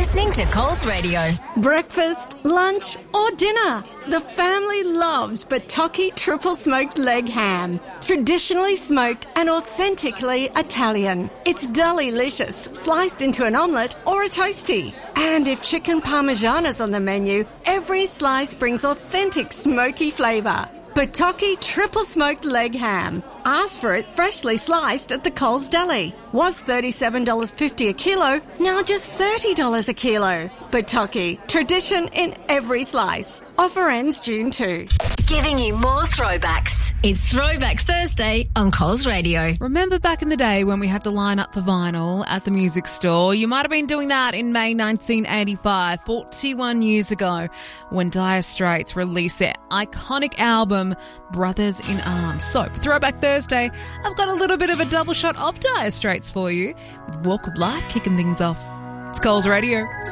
listening to Coles Radio. Breakfast, lunch or dinner. The family loves Batocchi triple smoked leg ham. Traditionally smoked and authentically Italian. It's delicious, sliced into an omelette or a toastie. And if chicken parmesan is on the menu, every slice brings authentic smoky flavour. Batocchi triple smoked leg ham. Ask for it freshly sliced at the Coles Deli. Was $37.50 a kilo, now just $30 a kilo. Batocchi, tradition in every slice. Offer ends June 2. Giving you more throwbacks. It's Throwback Thursday on Coles Radio. Remember back in the day when we had to line up for vinyl at the music store? You might have been doing that in May 1985, 41 years ago, when Dire Straits released their iconic album, Brothers in Arms. So, for Throwback Thursday, I've got a little bit of a double shot of Dire Straits for you, with Walk of Life kicking things off. It's Coles Radio.